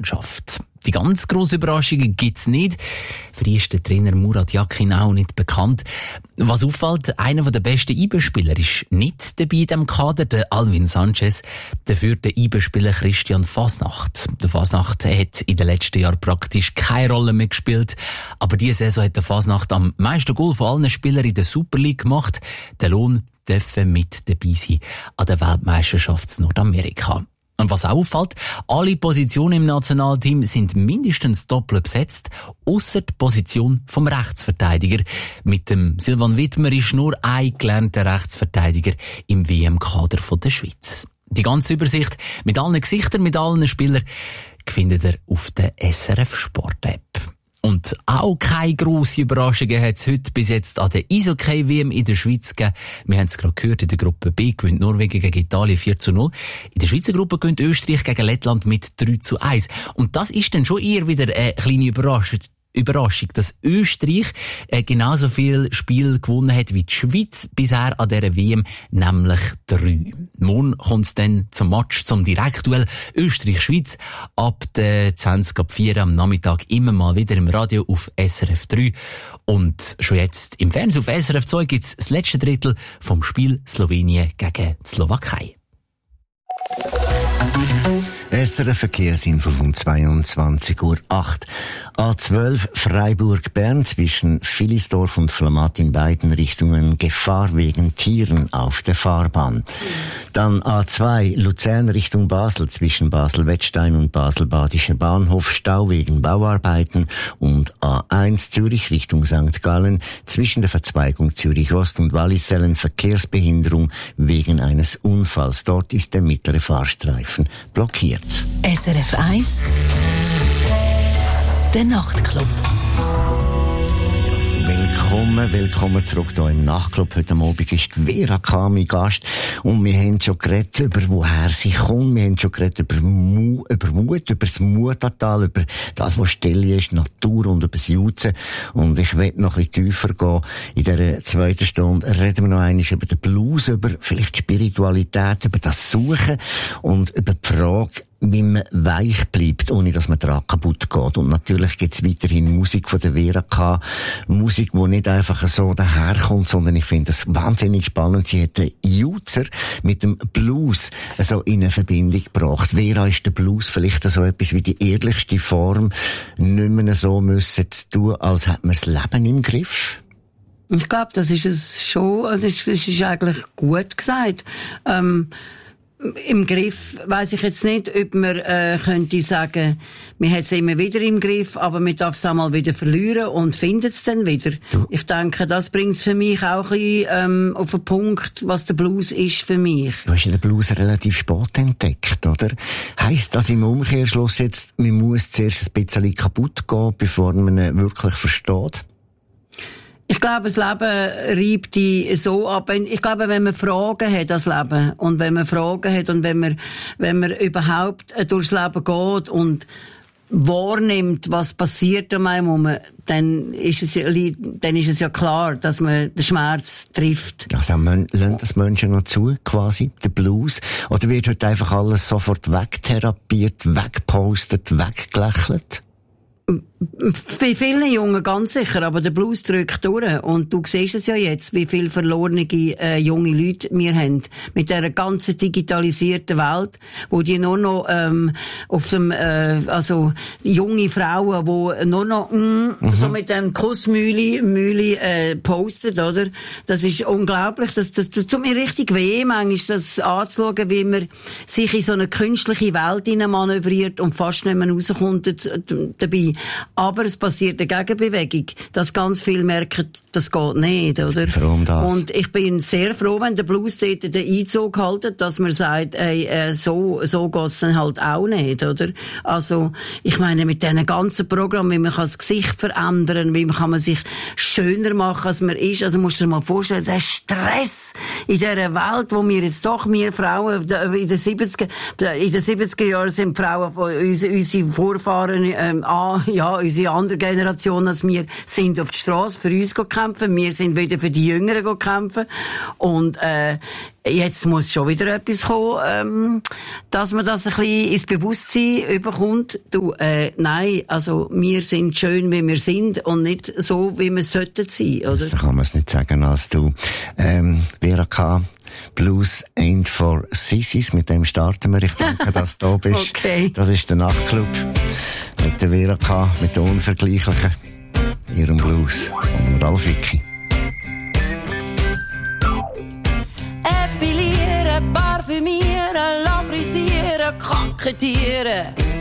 Nationalmannschaft. Die ganz grosse Überraschungen gibt's nicht. Für die ist der Trainer Murat Yakin auch nicht bekannt. Was auffällt, einer der besten IB-Spieler ist nicht dabei in diesem Kader, der Alvin Sanchez. Dafür der IB-Spieler Christian Fasnacht. Der Fasnacht hat in den letzten Jahren praktisch keine Rolle mehr gespielt. Aber diese Saison hat der Fasnacht am meisten Goal von allen Spielern in der Super League gemacht. Der Lohn dürfen mit dabei sein an der Weltmeisterschaft in Nordamerika. Und was auch auffällt, alle Positionen im Nationalteam sind mindestens doppelt besetzt, ausser die Position vom Rechtsverteidiger. Mit dem Silvan Wittmer ist nur ein gelernter Rechtsverteidiger im WM-Kader der Schweiz. Die ganze Übersicht mit allen Gesichtern, mit allen Spielern findet ihr auf der SRF Sport-App. Und auch keine grosse Überraschungen hat es heute bis jetzt an der Eishockey-WM in der Schweiz gegeben. Wir haben es gerade gehört, in der Gruppe B gewinnt Norwegen gegen Italien 4:0. In der Schweizer Gruppe gewinnt Österreich gegen Lettland mit 3:1. Und das ist dann schon eher wieder eine kleine Überraschung, dass Österreich genauso viel Spiel gewonnen hat wie die Schweiz bisher an dieser WM, nämlich 3. Morgen kommt es dann zum Match, zum Direktduell Österreich-Schweiz ab der 20:04 am Nachmittag immer mal wieder im Radio auf SRF 3. Und schon jetzt im Fernsehen auf SRF 2 gibt es das letzte Drittel vom Spiel Slowenien gegen die Slowakei. SRF Verkehrsinfo von 22:08 Uhr. A12 Freiburg-Bern zwischen Villisdorf und Flamatt in beiden Richtungen Gefahr wegen Tieren auf der Fahrbahn. Dann A2 Luzern Richtung Basel zwischen Basel-Wettstein und Basel-Badischer Bahnhof Stau wegen Bauarbeiten und A1 Zürich Richtung St. Gallen zwischen der Verzweigung Zürich-Ost und Wallisellen Verkehrsbehinderung wegen eines Unfalls. Dort ist der mittlere Fahrstreifen blockiert. SRF 1 Der Nachtclub. Willkommen zurück hier im Nachtclub. Heute Abend ist Vera K. mein Gast. Und wir haben schon geredet, über woher sie kommt. Wir haben schon geredet über Mut, über das Mutatal, über das, was still ist, Natur und über das Jutzen. Und ich will noch ein bisschen tiefer gehen. In dieser zweiten Stunde reden wir noch einmal über den Blues, über vielleicht Spiritualität, über das Suchen und über die Frage, wie man weich bleibt, ohne dass man daran kaputt geht. Und natürlich gibt's weiterhin Musik von der Vera K. Musik, die nicht einfach so daherkommt, sondern ich finde das wahnsinnig spannend. Sie hat den Jutzer mit dem Blues so in eine Verbindung gebracht. Vera, ist der Blues vielleicht so etwas wie die ehrlichste Form, nicht mehr so müssen zu tun, als hat man das Leben im Griff? Ich glaube, das ist es schon. Also das ist eigentlich gut gesagt. Im Griff weiss ich jetzt nicht, ob man könnte sagen, wir haben es immer wieder im Griff, aber man darf es auch mal wieder verlieren und findet es dann wieder. Ich denke, das bringt es für mich auch ein bisschen auf den Punkt, was der Blues ist für mich. Du hast ja den Blues relativ spät entdeckt, oder? Heisst das im Umkehrschluss jetzt, man muss zuerst ein bisschen kaputt gehen, bevor man ihn wirklich versteht? Ich glaube, das Leben reibt die so ab. Ich glaube, wenn man Fragen hat, das Leben, und wenn man Fragen hat und wenn man überhaupt durchs Leben geht und wahrnimmt, was passiert um einen herum, dann ist es ja klar, dass man den Schmerz trifft. Also, lassen das Menschen noch zu, quasi, der Blues? Oder wird heute einfach alles sofort wegtherapiert, weggepostet, weggelächelt? Bei vielen Jungen ganz sicher, aber der Blues drückt durch. Und du siehst es ja jetzt, wie viele verlorene junge Leute wir haben. Mit dieser ganzen digitalisierten Welt, wo die nur noch auf dem, also junge Frauen, die nur noch so mit dem Kussmühle postet, oder? Das ist unglaublich. Das tut mir richtig weh, manchmal das anzuschauen, wie man sich in so eine künstliche Welt manövriert und fast nicht mehr rauskommt dabei. Aber es passiert eine Gegenbewegung, dass ganz viele merken, das geht nicht, oder? Und ich bin sehr froh, wenn der Blues dort den Einzug hält, dass man sagt, ey, so geht's dann halt auch nicht, oder? Also, ich meine, mit diesen ganzen Programmen, wie man kann das Gesicht verändern, wie man sich schöner machen, als man ist. Also, musst du dir mal vorstellen, der Stress in dieser Welt, wo wir jetzt doch, wir Frauen, in den 70er Jahren sind Frauen, unsere Vorfahren, unsere andere Generation als wir sind auf die Straße für uns kämpfen. Wir sind wieder für die Jüngeren kämpfen. Und, jetzt muss schon wieder etwas kommen, dass man das ein bisschen ins Bewusstsein überkommt. Nein, also wir sind schön, wie wir sind und nicht so, wie wir sollten sein, oder? So kann man es nicht sagen als du. Vera K. Blues ain't for Sissies. Mit dem starten wir. Ich danke, dass du da bist. Okay. Das ist der Nachtclub mit der Vera K. mit der Unvergleichlichen. Ihrem Blues. Und Ralf Vicky. Epilieren, parfümieren, la frisieren, kokettieren.